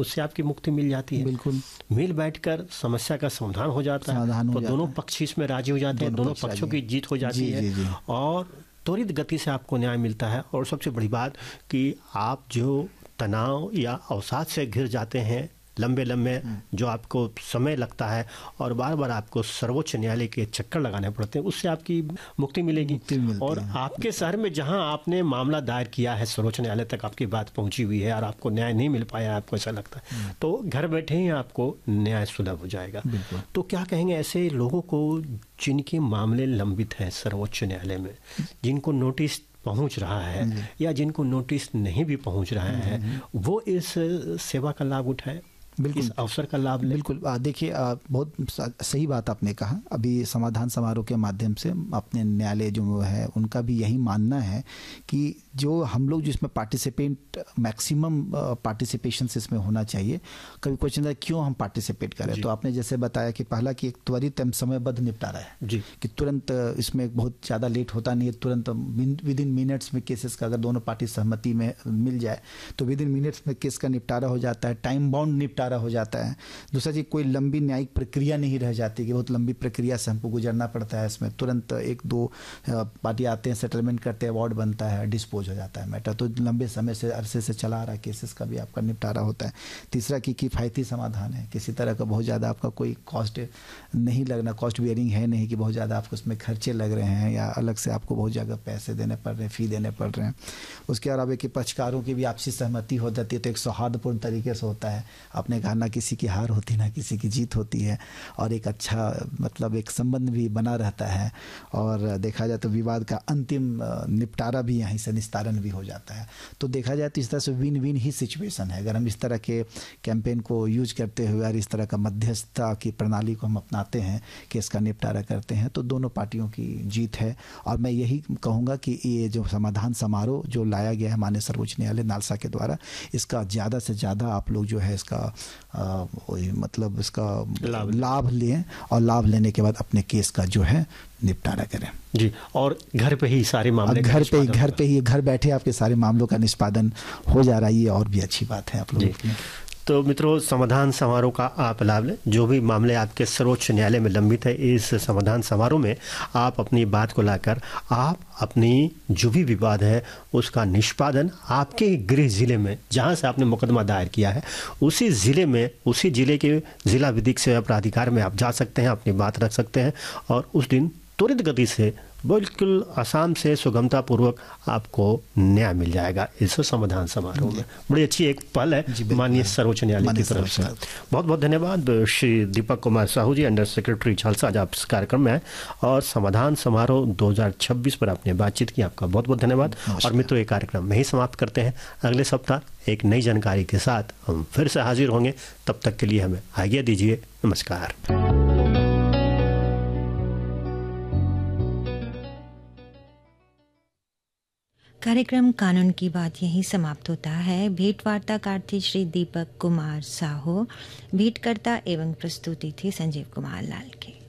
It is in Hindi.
उससे आपकी मुक्ति मिल जाती है। बिल्कुल, मिल बैठकर समस्या का समाधान हो जाता है, तो दोनों पक्ष इसमें राजी हो जाते हैं, दोनों पक्षों की जीत हो जाती है और त्वरित गति से आपको न्याय मिलता है। और सबसे बड़ी बात कि आप जो तनाव या अवसाद से घिर जाते हैं, लंबे जो आपको समय लगता है और बार बार आपको सर्वोच्च न्यायालय के चक्कर लगाने पड़ते हैं, उससे आपकी मुक्ति मिलेगी। और आपके शहर में जहां आपने मामला दायर किया है, सर्वोच्च न्यायालय तक आपकी बात पहुंची हुई है और आपको न्याय नहीं मिल पाया, आपको ऐसा लगता है, तो घर बैठे ही आपको न्याय सुलभ हो जाएगा। तो क्या कहेंगे ऐसे लोगों को जिनके मामले लंबित हैं सर्वोच्च न्यायालय में, जिनको नोटिस पहुंच रहा है या जिनको नोटिस नहीं भी पहुंच रहा है, वो इस सेवा का लाभ उठाए, इस अवसर का लाभ ले? बिल्कुल, देखिए बहुत सही बात आपने कहा। अभी समाधान समारोह के माध्यम से अपने न्यायालय जो है उनका भी यही मानना है कि जो हम लोग जिसमें पार्टिसिपेंट मैक्सिमम पार्टिसिपेशन इसमें होना चाहिए। कभी क्वेश्चन है क्यों हम पार्टिसिपेट करें, तो आपने जैसे बताया कि पहला कि एक त्वरित एवं समयबद्ध निपटारा है जी, कि तुरंत इसमें बहुत ज़्यादा लेट होता नहीं है, तुरंत विद इन मिनट्स में केसेस का अगर दोनों पार्टी सहमति में मिल जाए तो विद इन मिनट्स में केस का निपटारा हो जाता है, टाइम बाउंड निपटारा हो जाता है। दूसरा चीज, कोई लंबी न्यायिक प्रक्रिया नहीं रह जाती कि बहुत लंबी प्रक्रिया से हमको गुजरना पड़ता है। इसमें तुरंत एक दो पार्टी आते हैं, सेटलमेंट करते हैं, अवार्ड बनता है, डिस्पोज हो जाता है मैटर, तो लंबे समय से अरसे से चला आ रहा केसेस का भी आपका निपटारा होता है। तीसरा कि किफ़ायती समाधान है, किसी तरह का बहुत ज़्यादा आपका कोई कॉस्ट नहीं लगना, कॉस्ट बियरिंग है नहीं कि बहुत ज़्यादा आपको उसमें खर्चे लग रहे हैं या अलग से आपको बहुत ज़्यादा पैसे देने पड़ रहे हैं, फ़ी देने पड़ रहे हैं। उसके अलावा कि पक्षकारों की भी आपसी सहमति हो जाती है, तो एक सौहार्दपूर्ण तरीके से होता है। आपने कहा ना किसी की हार होती ना किसी की जीत होती है, और एक अच्छा मतलब एक संबंध भी बना रहता है, और देखा जाए तो विवाद का अंतिम निपटारा भी यहीं से निस्तारण भी हो जाता है। तो देखा जाए तो इस तरह से विन विन ही सिचुएशन है। अगर हम इस तरह के कैंपेन को यूज करते हुए और इस तरह का मध्यस्थता की प्रणाली को हम अपनाते हैं, केस का निपटारा करते हैं, तो दोनों पार्टियों की जीत है। और मैं यही कहूँगा कि ये जो समाधान समारोह जो लाया गया है माननीय सर्वोच्च न्यायालय नालसा के द्वारा, इसका ज़्यादा से ज़्यादा आप लोग जो है इसका मतलब इसका लाभ लें, और लाभ लेने के बाद अपने केस का जो है निपटारा करें जी। और घर पे ही सारे मामले, घर बैठे आपके सारे मामलों का निष्पादन हो जा रहा है, ये और भी अच्छी बात है आप लोगों की। तो मित्रों, समाधान समारोह का आप लाभ लें। जो भी मामले आपके सर्वोच्च न्यायालय में लंबित है, इस समाधान समारोह में आप अपनी बात को लाकर आप अपनी जो भी विवाद है उसका निष्पादन आपके गृह जिले में जहां से आपने मुकदमा दायर किया है, उसी जिले में, उसी जिले के जिला विधिक सेवा प्राधिकार में आप जा सकते हैं, अपनी बात रख सकते हैं और उस दिन त्वरित गति से बिल्कुल आसाम से सुगमता पूर्वक आपको न्याय मिल जाएगा इस समाधान समारोह में। बड़ी अच्छी एक पहल है माननीय सर्वोच्च न्यायालय की तरफ से। बहुत बहुत धन्यवाद श्री दीपक कुमार साहू जी, अंडर सेक्रेटरी झालसा, आज आप इस कार्यक्रम में आए और समाधान समारोह 2026 पर आपने बातचीत की। आपका बहुत बहुत धन्यवाद। और मित्रों, ये कार्यक्रम में ही समाप्त करते हैं। अगले सप्ताह एक नई जानकारी के साथ हम फिर से हाजिर होंगे। तब तक के लिए हमें आज्ञा दीजिए। नमस्कार। कार्यक्रम कानून की बात यहीं समाप्त होता है। भेंट वार्ताकार थे श्री दीपक कुमार साहू, भेंटकर्ता एवं प्रस्तुति थी संजीव कुमार लाल की।